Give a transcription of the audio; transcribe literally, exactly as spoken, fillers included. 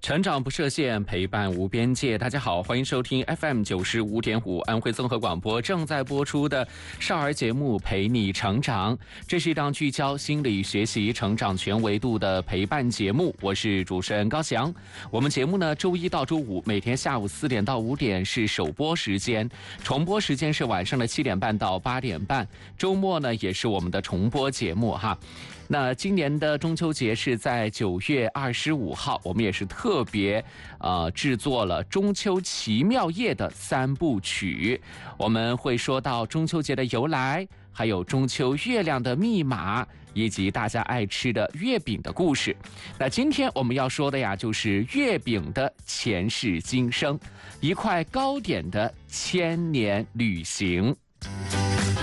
成长不设限，陪伴无边界。大家好，欢迎收听 F M 九十五点五安徽综合广播正在播出的少儿节目《陪你成长》。这是一档聚焦心理学习、成长全维度的陪伴节目。我是主持人高翔。我们节目呢，周一到周五每天下午四点到五点是首播时间，重播时间是晚上的七点半到八点半。周末呢，也是我们的重播节目哈。那今年的中秋节是在九月二十五号，我们也是特别呃制作了中秋奇妙夜的三部曲。我们会说到中秋节的由来，还有中秋月亮的密码，以及大家爱吃的月饼的故事。那今天我们要说的呀，就是月饼的前世今生，一块糕点的千年旅行。